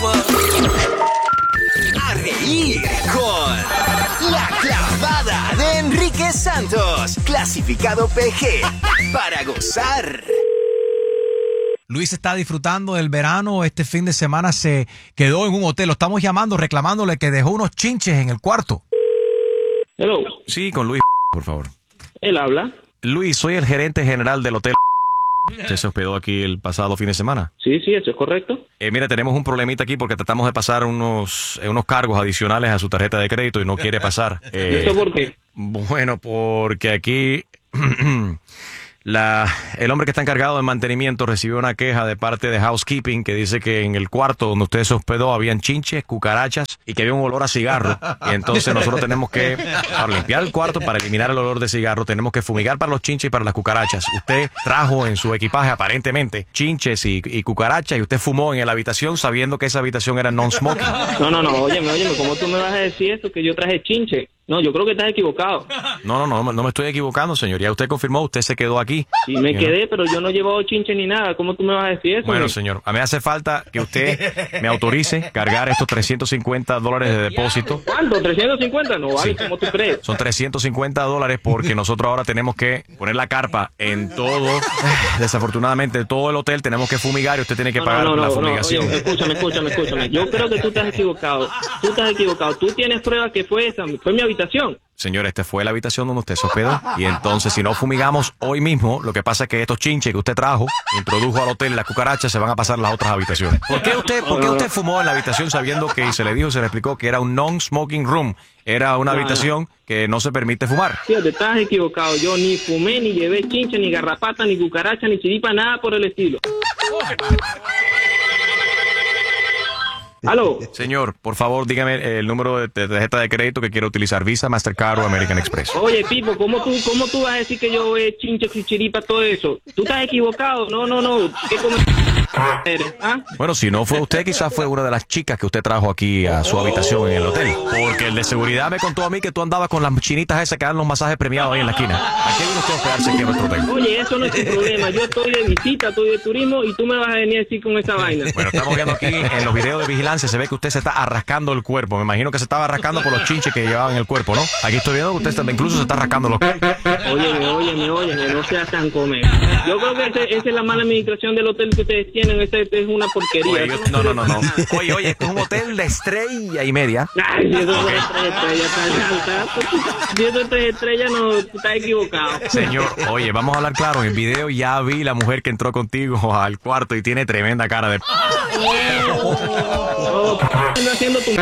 A reír con La Clavada de Enrique Santos, clasificado PG, para gozar. Luis está disfrutando del verano. Este fin de semana se quedó en un hotel. Lo estamos llamando, reclamándole que dejó unos chinches en el cuarto. Hello. Sí, con Luis, por favor. Él habla. Luis, soy el gerente general del hotel. ¿Usted se hospedó aquí el pasado fin de semana? Sí, eso es correcto. Mira, tenemos un problemita aquí porque tratamos de pasar unos cargos adicionales a su tarjeta de crédito y no quiere pasar. ¿Y eso por qué? Bueno, porque aquí el hombre que está encargado de mantenimiento recibió una queja de parte de housekeeping que dice que en el cuarto donde usted se hospedó habían chinches, cucarachas y que había un olor a cigarro. Y entonces nosotros tenemos que, para limpiar el cuarto, para eliminar el olor de cigarro, tenemos que fumigar para los chinches y para las cucarachas. Usted trajo en su equipaje aparentemente chinches y cucarachas y usted fumó en la habitación sabiendo que esa habitación era non-smoking. No, óyeme, ¿cómo tú me vas a decir eso? Que yo traje chinche. No, yo creo que estás equivocado. No me estoy equivocando, señor. Ya usted confirmó, usted se quedó aquí. Sí, me quedé, pero yo no he llevado chinche ni nada. ¿Cómo tú me vas a decir eso? Bueno, señor, a mí me hace falta que usted me autorice cargar estos $350 de depósito. ¿Cuánto? ¿350? No vale, Sí. ¿Cómo tú crees? Son $350 porque nosotros ahora tenemos que poner la carpa en todo. Desafortunadamente, todo el hotel tenemos que fumigar y usted tiene que pagar la fumigación. Oye, escúchame. Yo creo que tú estás equivocado. Tú tienes pruebas que fue mi habitación. Señor, esta fue la habitación donde usted se hospedó. Y entonces, si no fumigamos hoy mismo, lo que pasa es que estos chinches que usted trajo, introdujo al hotel y las cucarachas se van a pasar a las otras habitaciones. ¿Por qué usted fumó en la habitación sabiendo que se le explicó que era un non-smoking room? Era una habitación que no se permite fumar. Tío, te estás equivocado. Yo ni fumé, ni llevé chinche, ni garrapata, ni cucaracha, ni chiripa, nada por el estilo. ¿Aló? Señor, por favor, dígame el número de tarjeta de crédito que quiero utilizar, Visa, Mastercard o American Express. Oye, Pipo, ¿cómo tú vas a decir que yo chinche, chichiripa, todo eso? Tú estás equivocado. No. ¿Qué eres? ¿Ah? Bueno, si no fue usted, quizás fue una de las chicas que usted trajo aquí a su habitación en el hotel. Porque el de seguridad me contó a mí que tú andabas con las chinitas esas que dan los masajes premiados ahí en la esquina. ¿A qué vino usted a hospedarse aquí en nuestro hotel? Oye, eso no es tu problema. Yo estoy de visita, estoy de turismo y tú me vas a venir a decir con esa vaina. Bueno, estamos viendo aquí en los videos de vigilancia, se ve que usted se está arrascando el cuerpo. Me imagino que se estaba arrascando por los chinches que llevaba en el cuerpo, ¿no? Aquí estoy viendo que usted incluso se está arrascando los... Óyeme, no seas tan comer. Yo creo que esa es la mala administración del hotel que ustedes tienen. Ese es una porquería. Oye, no. Oye, esto es un hotel de 1.5 estrellas. Ay, si eso es 3 estrellas, si eso es 3 estrellas, no, tú estás equivocado. Señor, oye, vamos a hablar claro. En el video ya vi la mujer que entró contigo al cuarto y tiene tremenda cara de... Estás haciendo tu...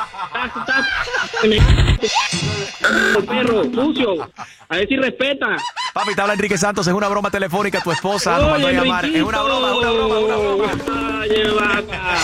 perro, sucio. A ver si respeta. Papi, te habla Enrique Santos, es una broma telefónica, tu esposa nos mandó a llamar. Es una broma. Oye, vaca.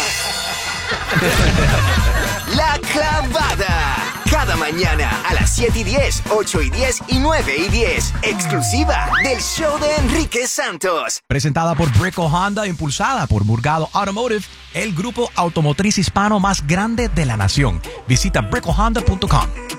La Clavada. Cada mañana a las 7:10, 8:10 y 9:10. Exclusiva del show de Enrique Santos. Presentada por Brico Honda, impulsada por Murgado Automotive, el grupo automotriz hispano más grande de la nación. Visita bricohonda.com.